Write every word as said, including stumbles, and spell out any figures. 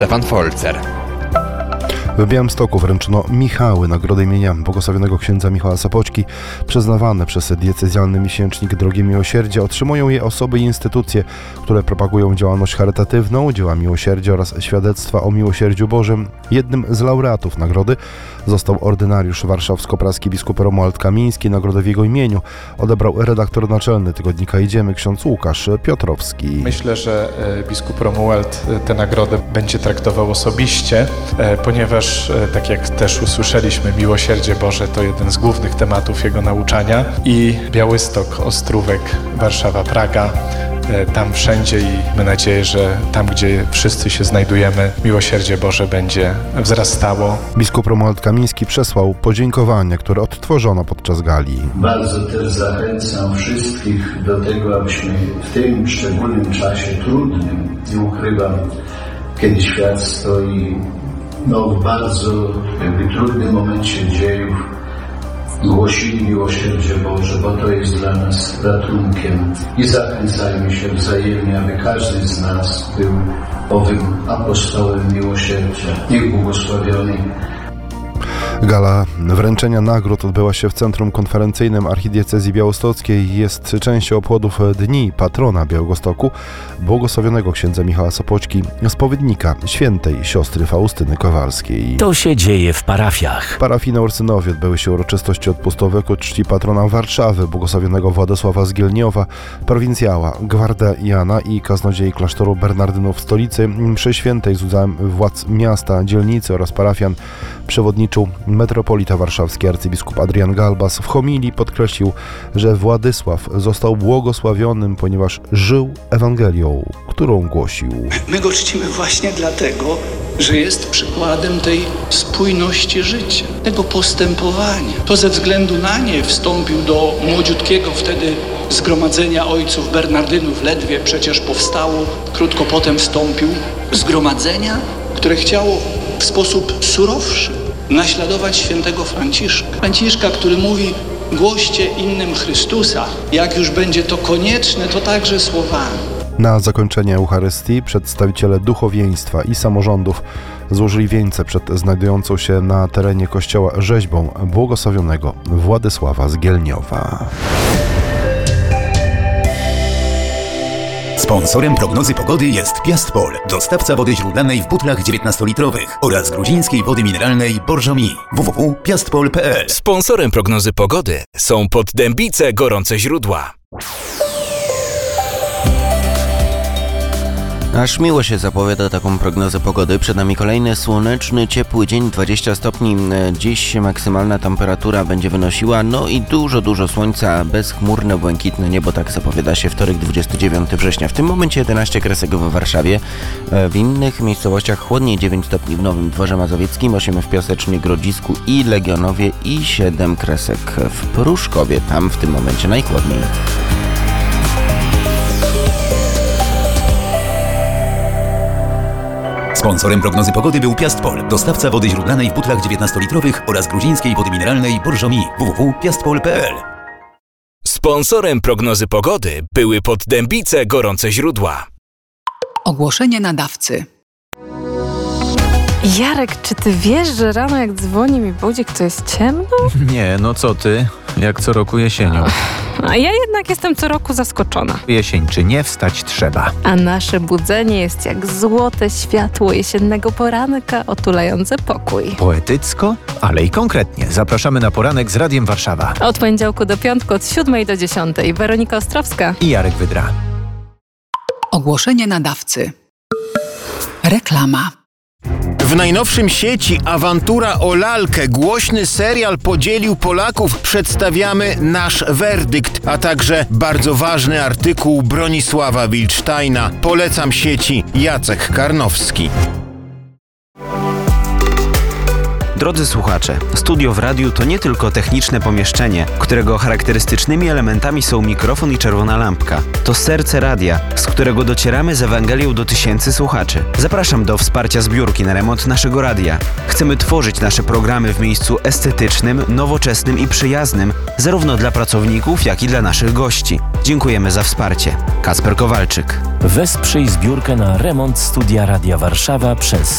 Stefan Folzer. W Białymstoku wręczono Michały, nagrody imienia błogosławionego księdza Michała Sopoćki. Przyznawane przez diecezjalny miesięcznik Drogie Miłosierdzie otrzymują je osoby i instytucje, które propagują działalność charytatywną, dzieła miłosierdzia oraz świadectwa o miłosierdziu Bożym. Jednym z laureatów nagrody został ordynariusz warszawsko-praski biskup Romuald Kamiński. Nagrodę w jego imieniu odebrał redaktor naczelny tygodnika Idziemy, ksiądz Łukasz Piotrowski. Myślę, że biskup Romuald tę nagrodę będzie traktował osobiście, ponieważ tak jak też usłyszeliśmy, miłosierdzie Boże to jeden z głównych tematów jego nauczania i Białystok, Ostrówek, Warszawa, Praga, tam wszędzie i mamy nadzieję, że tam, gdzie wszyscy się znajdujemy, miłosierdzie Boże będzie wzrastało. Biskup Romuald Kamiński przesłał podziękowania, które odtworzono podczas gali. Bardzo też zachęcam wszystkich do tego, abyśmy w tym szczególnym czasie trudnym, nie ukrywam, kiedy świat stoi no, w bardzo jakby trudnym momencie dziejów, głosili miłosierdzie Boże, bo to jest dla nas ratunkiem. I zachęcajmy się wzajemnie, aby każdy z nas był owym apostołem miłosierdzia. Niech błogosławiony. Gala wręczenia nagród odbyła się w Centrum Konferencyjnym Archidiecezji Białostockiej. Jest częścią obchodów Dni Patrona Białegostoku, błogosławionego księdza Michała Sopoćki, spowiednika świętej siostry Faustyny Kowalskiej. To się dzieje w parafiach. W parafii na Ursynowie odbyły się uroczystości odpustowe ku czci patrona Warszawy, błogosławionego Władysława z Gielniowa, prowincjała Gwardiana i kaznodziei klasztoru Bernardynów w stolicy. Mszy świętej z udziałem władz miasta, dzielnicy oraz parafian przewodniczył metropolita warszawski arcybiskup Adrian Galbas. W homilii podkreślił, że Władysław został błogosławionym, ponieważ żył Ewangelią, którą głosił. My go czcimy właśnie dlatego, że jest przykładem tej spójności życia, tego postępowania. To ze względu na nie wstąpił do młodziutkiego wtedy zgromadzenia ojców Bernardynów, ledwie przecież powstało. Krótko potem wstąpił zgromadzenia, które chciało w sposób surowszy naśladować świętego Franciszka. Franciszka, który mówi: głoście innym Chrystusa. Jak już będzie to konieczne, to także słowami. Na zakończenie Eucharystii przedstawiciele duchowieństwa i samorządów złożyli wieńce przed znajdującą się na terenie kościoła rzeźbą błogosławionego Władysława z Gielniowa. Sponsorem prognozy pogody jest Piastpol, dostawca wody źródlanej w butlach dziewiętnastolitrowych oraz gruzińskiej wody mineralnej Borżomi. w w w kropka piastpol kropka p l. Sponsorem prognozy pogody są Poddębice Gorące Źródła. Aż miło się zapowiada taką prognozę pogody. Przed nami kolejny słoneczny, ciepły dzień, dwadzieścia stopni. Dziś maksymalna temperatura będzie wynosiła, no i dużo, dużo słońca, bezchmurne, błękitne niebo, tak zapowiada się wtorek, dwudziestego dziewiątego września. W tym momencie jedenaście kresek w Warszawie, w innych miejscowościach chłodniej, dziewięć stopni w Nowym Dworze Mazowieckim, osiem w Piasecznie, Grodzisku i Legionowie i siedem kresek w Pruszkowie, tam w tym momencie najchłodniej. Sponsorem prognozy pogody był Piastpol, dostawca wody źródlanej w butlach dziewiętnastolitrowych oraz gruzińskiej wody mineralnej Borżomi. w w w kropka piastpol kropka p l. Sponsorem prognozy pogody były Poddębice Gorące Źródła. Ogłoszenie nadawcy. Jarek, czy ty wiesz, że rano jak dzwoni mi budzik, to jest ciemno? Nie, no co ty? Jak co roku jesienią. A ja jednak jestem co roku zaskoczona. Jesień czy nie, wstać trzeba. A nasze budzenie jest jak złote światło jesiennego poranka otulające pokój. Poetycko, ale i konkretnie. Zapraszamy na poranek z Radiem Warszawa. Od poniedziałku do piątku, od siódmej do dziesiątej. Weronika Ostrowska i Jarek Wydra. Ogłoszenie nadawcy. Reklama. W najnowszym sieci Awantura o lalkę, głośny serial podzielił Polaków. Przedstawiamy nasz werdykt, a także bardzo ważny artykuł Bronisława Wilcztajna. Polecam sieci Jacek Karnowski. Drodzy słuchacze, studio w radiu to nie tylko techniczne pomieszczenie, którego charakterystycznymi elementami są mikrofon i czerwona lampka. To serce radia, z którego docieramy z Ewangelią do tysięcy słuchaczy. Zapraszam do wsparcia zbiórki na remont naszego radia. Chcemy tworzyć nasze programy w miejscu estetycznym, nowoczesnym i przyjaznym, zarówno dla pracowników, jak i dla naszych gości. Dziękujemy za wsparcie. Kacper Kowalczyk. Wesprzyj zbiórkę na remont Studia Radia Warszawa przez